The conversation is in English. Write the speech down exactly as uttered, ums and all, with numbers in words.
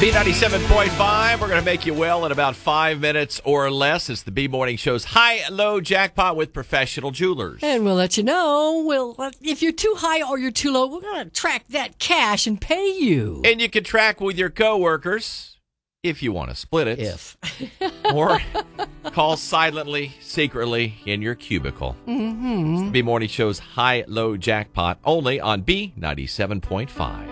B ninety-seven point five, we're going to make you well in about five minutes or less. It's the B Morning Show's high-low jackpot with Professional Jewelers. And we'll let you know. We'll, if you're too high or you're too low, we're going to track that cash and pay you. And you can track with your coworkers if you want to split it. If. Or call silently, secretly in your cubicle. Mm-hmm. It's the B Morning Show's high-low jackpot only on B ninety-seven point five.